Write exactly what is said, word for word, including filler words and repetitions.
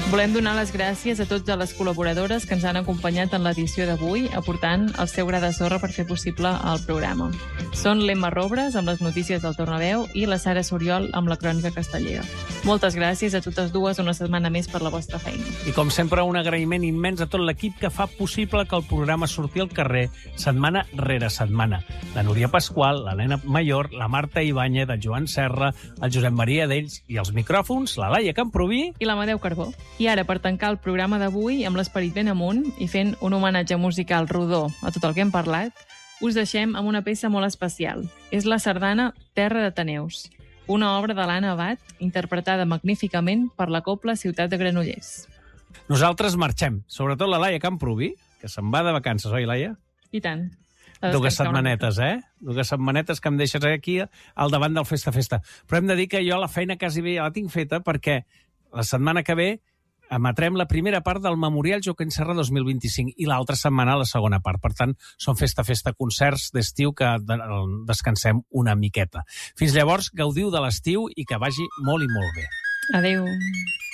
Volem donar les gràcies a totes les col·laboradores que ens han acompanyat en l'edició d'avui, aportant el seu gra de sorra per fer possible el programa. Són l'Emma Robres, amb les notícies del Tornaveu, i la Sara Soriol, amb la crònica castellera. Moltes gràcies a totes dues una setmana més per la vostra feina. I com sempre, un agraïment immens a tot l'equip que fa possible que el programa surti al carrer setmana rere setmana. La Núria Pasqual, l'Helena Mayor, la Marta Ibáñez, el Joan Serra, el Josep Maria Dells i els micròfons, la Laia Camproví i l'Amadeu Carbó. I ara, per tancar el programa d'avui amb l'esperit ben amunt i fent un homenatge musical rodó a tot el que hem parlat, us deixem amb una peça molt especial. És la sardana Terra d'Ateneus, una obra de l'Anna Abad interpretada magníficament per la Cobla Ciutat de Granollers. Nosaltres marxem, sobretot la Laia Camproví, que se'n va de vacances, oi, Laia? I tant. Dues setmanetes, eh? Dues setmanetes que em deixes aquí al davant del Festa Festa. Però hem de dir que jo la feina quasi bé ja la tinc feta perquè la setmana que ve emetrem la primera part del Memorial Joaquim Serra dos mil vint-i-cinc i l'altra setmana la segona part. Per tant, són festa-festa concerts d'estiu que descansem una miqueta. Fins llavors, gaudiu de l'estiu i que vagi molt i molt bé. Adéu.